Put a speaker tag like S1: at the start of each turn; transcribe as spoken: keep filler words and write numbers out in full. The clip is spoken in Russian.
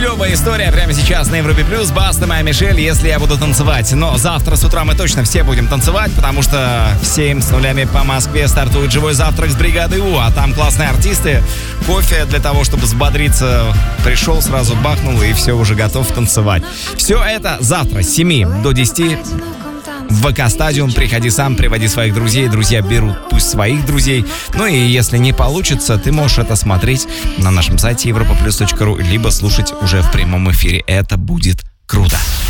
S1: Клевая история прямо сейчас на Европе Плюс. Баста, моя Мишель, если я буду танцевать. Но завтра с утра мы точно все будем танцевать, потому что в семь с нулями по Москве стартует живой завтрак с бригадой У. А там классные артисты. Кофе для того, чтобы взбодриться. Пришел, сразу бахнул и все, уже готов танцевать. Все это завтра с семи до десяти. В ВК-стадиум, приходи сам, приводи своих друзей, друзья берут пусть своих друзей. Ну и если не получится, ты можешь это смотреть на нашем сайте европа плюс точка ру, либо слушать уже в прямом эфире. Это будет круто.